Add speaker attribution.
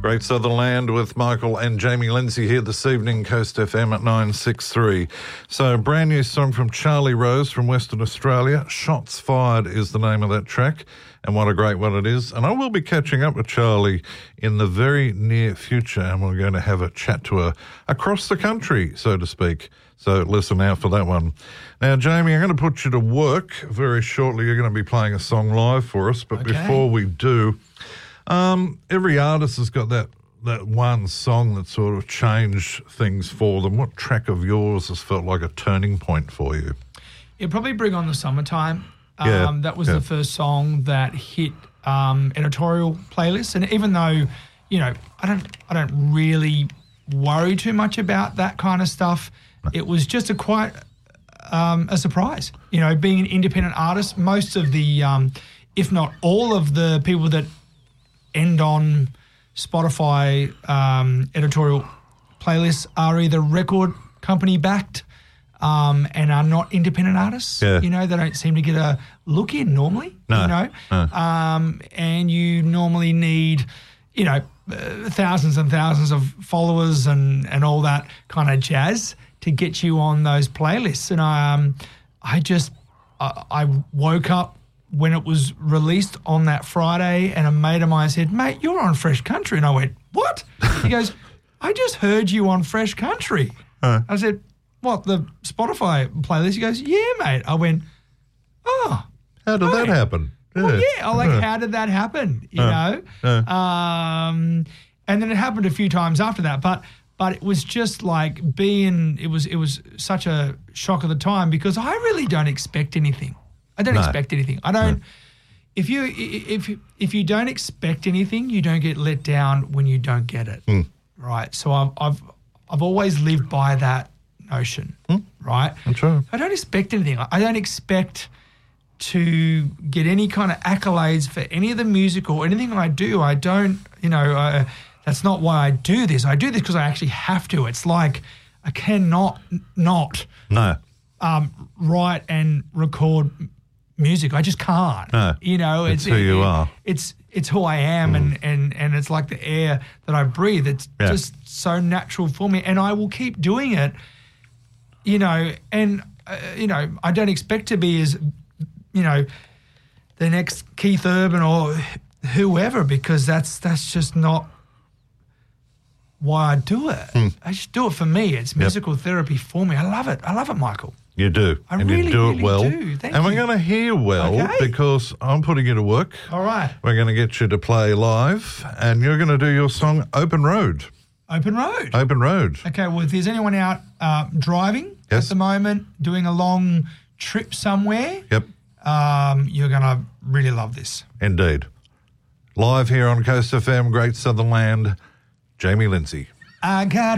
Speaker 1: Great Southern Land with Michael and Jamie Lindsay here this evening, Coast FM at 963. So, brand new song from Charlie Rose from Western Australia. Shots Fired is the name of that track, and what a great one it is. And I will be catching up with Charlie in the very near future, and we're going to have a chat to her across the country, so to speak. So listen out for that one. Now, Jamie, I'm going to put you to work very shortly. You're going to be playing a song live for us, but before we do, every artist has got that one song that sort of changed things for them. What track of yours has felt like a turning point for you?
Speaker 2: It'd probably Bring On the Summertime. That was the first song that hit editorial playlists, and even though, you know, I don't really worry too much about that kind of stuff. It was just quite a surprise. You know, being an independent artist, most of the, if not all of the people that end on Spotify editorial playlists are either record company backed and are not independent artists. Yeah. You know, they don't seem to get a look in normally. No. You know, and you normally need, you know, thousands and thousands of followers and all that kind of jazz to get you on those playlists. And I woke up when it was released on that Friday, and a mate of mine said, "Mate, you're on Fresh Country." And I went, "What?" He goes, "I just heard you on Fresh Country." I said, "What, the Spotify playlist?" He goes, "Yeah, mate." I went, "Oh.
Speaker 1: How did that happen?"
Speaker 2: Well, yeah, how did that happen, you know? And then it happened a few times after that, but it was just like it was such a shock of the time, because I really don't expect anything. I don't expect anything. I don't. If you don't expect anything, you don't get let down when you don't get it, right? So I've always lived by that notion, right?
Speaker 1: That's right.
Speaker 2: I don't expect anything. I don't expect to get any kind of accolades for any of the music or anything I do. I don't, you know, that's not why I do this. I do this because I actually have to. It's like I cannot not write and record music. I just can't. No, you know,
Speaker 1: it's who you are.
Speaker 2: It's who I am, and it's like the air that I breathe. It's just so natural for me, and I will keep doing it. You know, and you know, I don't expect to be as, you know, the next Keith Urban or whoever, because that's just not why I do it. I just do it for me. It's musical therapy for me. I love it. I love it, Michael.
Speaker 1: You do.
Speaker 2: I really,
Speaker 1: you do
Speaker 2: really
Speaker 1: it well.
Speaker 2: do. Thank you.
Speaker 1: And we're going to hear well because I'm putting you to work.
Speaker 2: All right.
Speaker 1: We're going to get you to play live, and you're going to do your song Open Road.
Speaker 2: Open Road.
Speaker 1: Open Road.
Speaker 2: Okay, well, if there's anyone out driving at the moment, doing a long trip somewhere, you're going to really love this.
Speaker 1: Indeed. Live here on Coast FM, Great Southern Land, Jamie Lindsay.
Speaker 2: I got